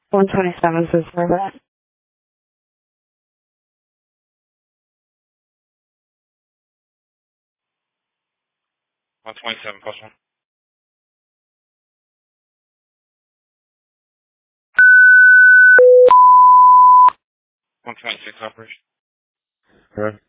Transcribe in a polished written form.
127 is Robert. 127 plus 1. 126 operation. Hello?